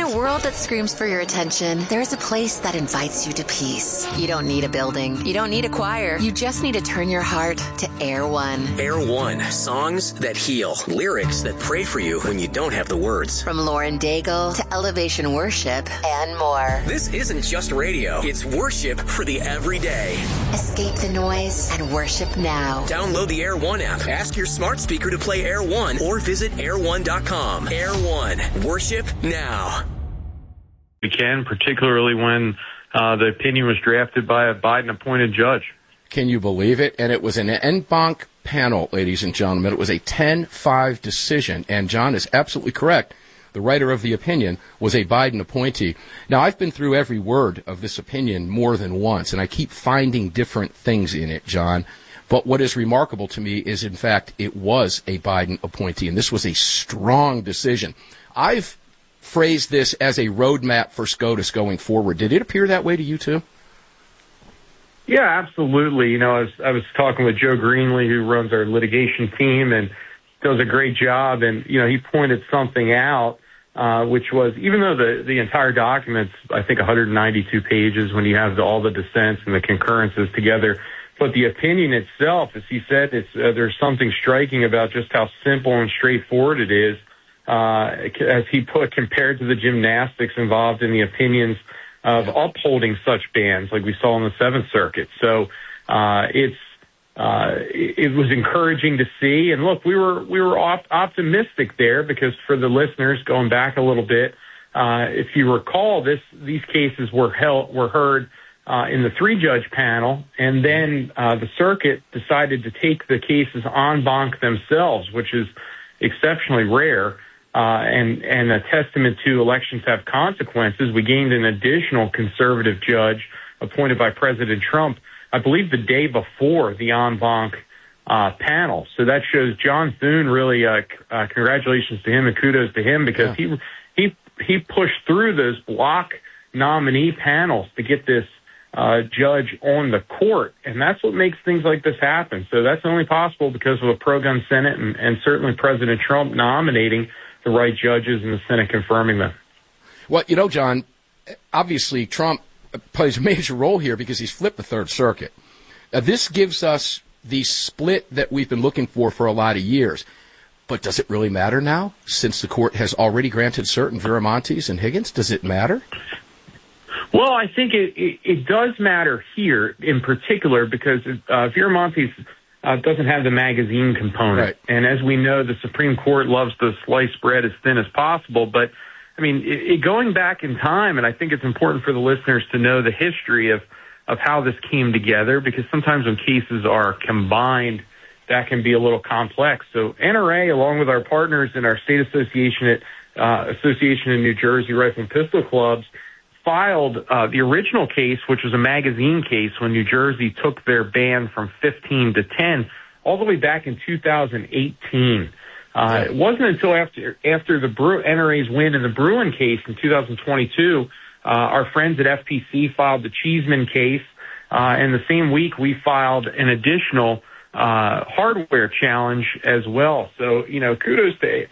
a world that screams for your attention, there's a place that invites you to peace. You don't need a building. You don't need a choir. You just need to turn your heart to Air One. Air One. Songs that heal. Lyrics that pray for you when you don't have the words. From Lauren Daigle to Elevation Worship and more. This isn't just radio. It's worship for the everyday. Escape the noise and worship now. Download the Air One app. Ask your smart speaker to play Air One or visit air1.com. Air One. Worship now. We can, particularly when the opinion was drafted by a Biden-appointed judge. Can you believe it? And it was an en banc panel, ladies and gentlemen. It was a 10-5 decision. And John is absolutely correct. The writer of the opinion was a Biden appointee. Now, I've been through every word of this opinion more than once, and I keep finding different things in it, John. But what is remarkable to me is, in fact, it was a Biden appointee, and this was a strong decision. I've phrased this as a roadmap for SCOTUS going forward. Did it appear that way to you, too? Yeah, absolutely. You know, I was talking with Joe Greenlee, who runs our litigation team, and does a great job. And, you know, he pointed something out, which was, even though the entire document's, I think, 192 pages when you have all the dissents and the concurrences together, but the opinion itself, as he said, there's something striking about just how simple and straightforward it is, as he put, compared to the gymnastics involved in the opinions of upholding such bans like we saw in the Seventh Circuit. So it was encouraging to see. And look, we were optimistic there because, for the listeners, going back a little bit, if you recall, these cases were heard in the 3-judge panel, and then the circuit decided to take the cases en banc themselves, which is exceptionally rare. And a testament to elections have consequences. We gained an additional conservative judge appointed by President Trump, I believe, the day before the en banc panel. So that shows John Thune, really, congratulations to him and kudos to him, because he pushed through those block nominee panels to get this judge on the court. And that's what makes things like this happen. So that's only possible because of a pro-gun Senate and certainly President Trump nominating the right judges and the Senate confirming them. Well, you know, John, obviously Trump plays a major role here because he's flipped the Third Circuit. This gives us the split that we've been looking for a lot of years. But does it really matter now, since the court has already granted cert in Viramontes and Higgins? Does it matter? Well, I think it does matter here in particular because Viramontes doesn't have the magazine component. Right. And as we know, the Supreme Court loves to slice bread as thin as possible. But, I mean, going back in time, and I think it's important for the listeners to know the history of how this came together, because sometimes when cases are combined, that can be a little complex. So NRA, along with our partners in our state association in New Jersey, Rifle and Pistol Clubs, filed the original case, which was a magazine case when New Jersey took their ban from 15 to 10, all the way back in 2018. It wasn't until after the NRA's win in the Bruin case in 2022, our friends at FPC filed the Cheeseman case, and the same week we filed an additional hardware challenge as well. So, you know, kudos to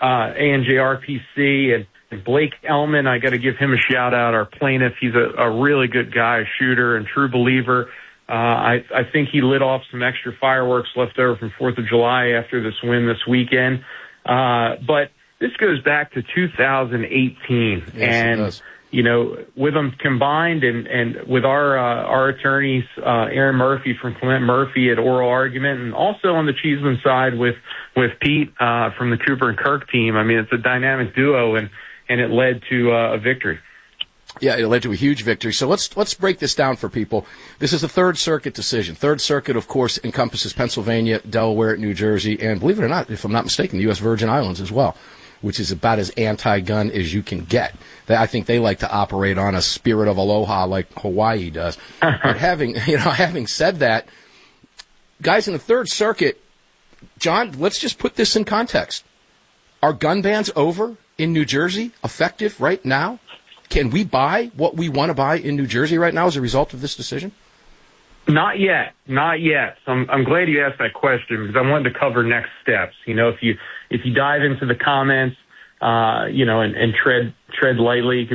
ANJRPC and Blake Ellman. I got to give him a shout out, our plaintiff. He's a really good guy, a shooter and true believer. I think he lit off some extra fireworks left over from 4th of July after this win this weekend. But this goes back to 2018. Yes, and, you know, with them combined and with our attorneys, Aaron Murphy from Clement Murphy at oral argument, and also on the Cheeseman side with Pete from the Cooper and Kirk team. I mean, it's a dynamic duo, and it led to a victory. Yeah, it led to a huge victory. So let's break this down for people. This is a Third Circuit decision. Third Circuit, of course, encompasses Pennsylvania, Delaware, New Jersey, and believe it or not, if I'm not mistaken, the U.S. Virgin Islands as well, which is about as anti-gun as you can get. I think they like to operate on a spirit of aloha like Hawaii does. But having said that, guys in the Third Circuit, John, let's just put this in context. Are gun bans over in New Jersey, effective right now? Can we buy what we want to buy in New Jersey right now as a result of this decision? Not yet. So I'm glad you asked that question, because I wanted to cover next steps. You know, if you dive into the comments, and tread lightly,